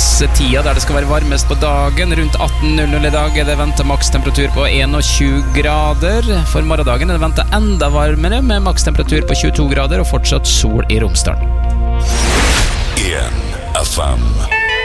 tida der det skal være varmest på dagen. Rundt 18:00 I dag det ventet makstemperatur på 21 grader. For morgendagen det ventet enda varmere med makstemperatur på 22 grader og fortsatt sol I Romsdalen. 1 FM